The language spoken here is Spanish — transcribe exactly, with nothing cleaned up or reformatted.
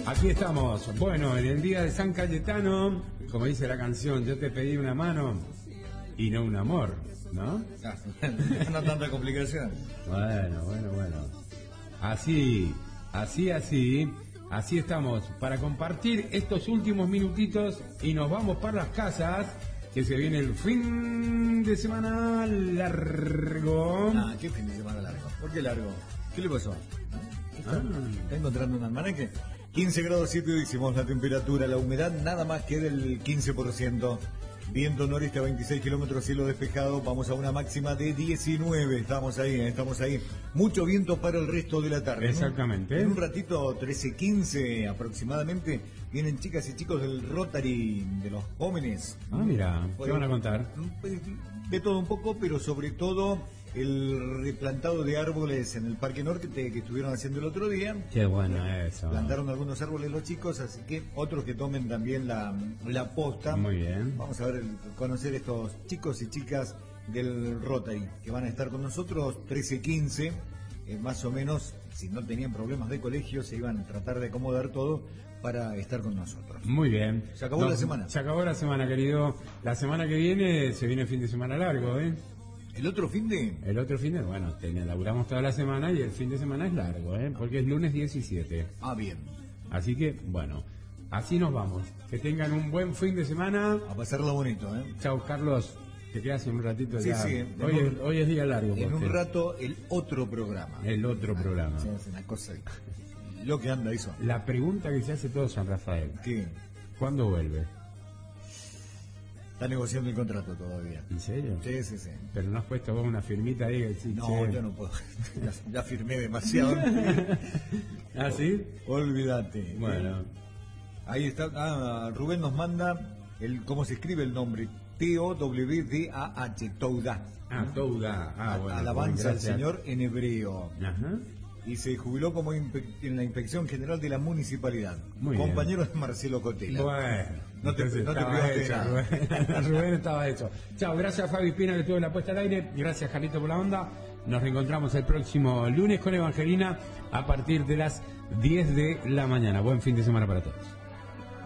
Aquí estamos. Bueno, en el día de San Cayetano, como dice la canción, yo te pedí una mano y no un amor, ¿no? No tanta complicación. Bueno, bueno, bueno. Así, así, así, así estamos para compartir estos últimos minutitos y nos vamos para las casas, que se viene el fin de semana largo. Ah, ¿qué fin de semana largo? ¿Por qué largo? ¿Qué le pasó? ¿Está, ah. ¿Está encontrando un almanaque? quince grados siete décimos la temperatura, la humedad nada más que del quince por ciento. Viento noreste a veintiséis kilómetros, cielo despejado, vamos a una máxima de diecinueve, estamos ahí, estamos ahí. Mucho viento para el resto de la tarde. Exactamente. ¿No? En un ratito, trece quince aproximadamente, vienen chicas y chicos del Rotary, de los jóvenes. Ah, mira, ¿qué van a contar? De todo un poco, pero sobre todo el replantado de árboles en el Parque Norte que estuvieron haciendo el otro día. Qué bueno eso. Plantaron algunos árboles los chicos, así que otros que tomen también la, la posta. Muy bien. Vamos a ver, conocer estos chicos y chicas del Rotary que van a estar con nosotros trece quince, eh, más o menos. Si no tenían problemas de colegio, se iban a tratar de acomodar todo para estar con nosotros. Muy bien. Se acabó no, la semana. Se acabó la semana, querido. La semana que viene se viene el fin de semana largo, ¿eh? ¿El otro fin de...? El otro fin de... Bueno, ten, laburamos toda la semana y el fin de semana es largo, ¿eh? Porque es lunes diecisiete. Ah, bien. Así que, bueno, así nos vamos. Que tengan un buen fin de semana. A pasarlo bonito, ¿eh? Chao, Carlos. Te quedas un ratito sí, ya. Sí, hoy, un, es, hoy es día largo. En un rato, el otro programa. El otro ah, programa. Es una cosa... Lo que anda eso. La pregunta que se hace todo San Rafael. ¿Qué? ¿Cuándo vuelve? Está negociando el contrato todavía. ¿En serio? Sí, sí, sí. Pero no has puesto vos una firmita ahí que sí, no, che. yo no puedo. Ya, ya firmé demasiado. ¿Ah, sí? Olvídate. Bueno. Ahí está. Ah, Rubén nos manda el cómo se escribe el nombre. T O W D A H, Touda. Ah, Touda. Ah, bueno. Alabanza al Señor en hebreo. Ajá. Y se jubiló como en la Inspección General de la Municipalidad. Muy compañero bien. de Marcelo Cotela. Bueno, no te, no te privaste de nada. Rubén, Rubén estaba hecho. Chao, gracias Fabi Pina que estuvo en la puesta al aire. Gracias Carlito por la onda. Nos reencontramos el próximo lunes con Evangelina a partir de las diez de la mañana. Buen fin de semana para todos.